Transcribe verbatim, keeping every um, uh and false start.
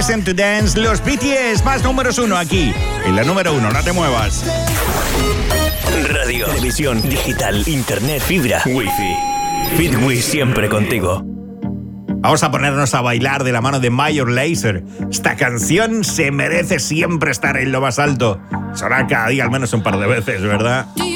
Listen to Dance, los B T S, más números uno aquí. En la número uno, no te muevas. Radio, televisión, digital, internet, fibra, wifi. Fitwi siempre contigo. Vamos a ponernos a bailar de la mano de Major Lazer. Esta canción se merece siempre estar en lo más alto. Sonará cada día al menos un par de veces, ¿verdad?